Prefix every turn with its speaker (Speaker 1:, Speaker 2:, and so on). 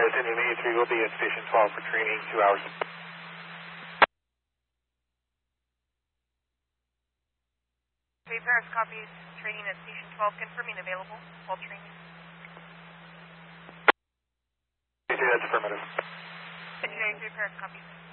Speaker 1: SNU-83 will be at Station 12 for training, 2 hours.
Speaker 2: Paris copies training at Station 12, confirming available, all training.
Speaker 1: That's affirmative.
Speaker 2: Paris copies.